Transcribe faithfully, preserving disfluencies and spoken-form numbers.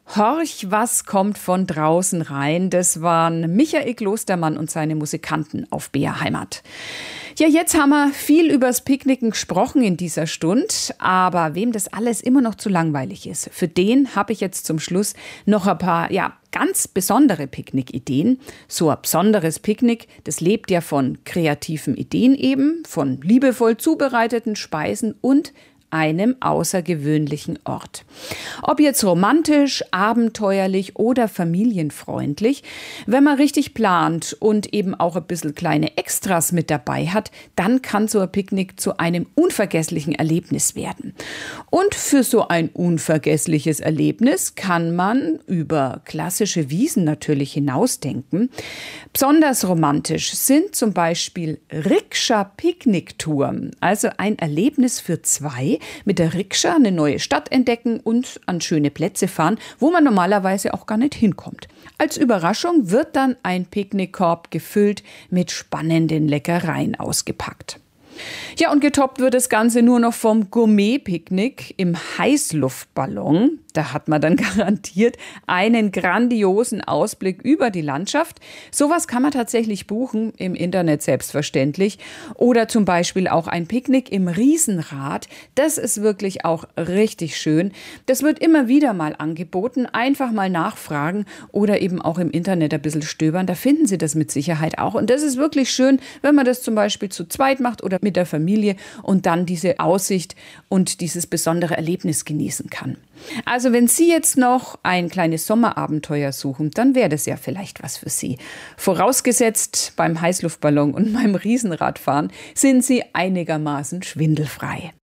Horch, was kommt von draußen rein? Das waren Michael Klostermann und seine Musikanten auf B R Heimat. Ja, jetzt haben wir viel übers Picknicken gesprochen in dieser Stunde, aber wem das alles immer noch zu langweilig ist, für den habe ich jetzt zum Schluss noch ein paar, ja, ganz besondere Picknickideen. So ein besonderes Picknick, das lebt ja von kreativen Ideen eben, von liebevoll zubereiteten Speisen und einem außergewöhnlichen Ort. Ob jetzt romantisch, abenteuerlich oder familienfreundlich, wenn man richtig plant und eben auch ein bisschen kleine Extras mit dabei hat, dann kann so ein Picknick zu einem unvergesslichen Erlebnis werden. Und für so ein unvergessliches Erlebnis kann man über klassische Wiesen natürlich hinausdenken. Besonders romantisch sind zum Beispiel Rikscha-Picknicktouren, also ein Erlebnis für zwei, mit der Rikscha eine neue Stadt entdecken und an schöne Plätze fahren, wo man normalerweise auch gar nicht hinkommt. Als Überraschung wird dann ein Picknickkorb gefüllt mit spannenden Leckereien ausgepackt. Ja, und getoppt wird das Ganze nur noch vom Gourmet-Picknick im Heißluftballon. Da hat man dann garantiert einen grandiosen Ausblick über die Landschaft. Sowas kann man tatsächlich buchen, im Internet selbstverständlich. Oder zum Beispiel auch ein Picknick im Riesenrad. Das ist wirklich auch richtig schön. Das wird immer wieder mal angeboten. Einfach mal nachfragen oder eben auch im Internet ein bisschen stöbern. Da finden Sie das mit Sicherheit auch. Und das ist wirklich schön, wenn man das zum Beispiel zu zweit macht oder mit der Familie und dann diese Aussicht und dieses besondere Erlebnis genießen kann. Also wenn Sie jetzt noch ein kleines Sommerabenteuer suchen, dann wäre das ja vielleicht was für Sie. Vorausgesetzt, beim Heißluftballon und beim Riesenradfahren sind Sie einigermaßen schwindelfrei.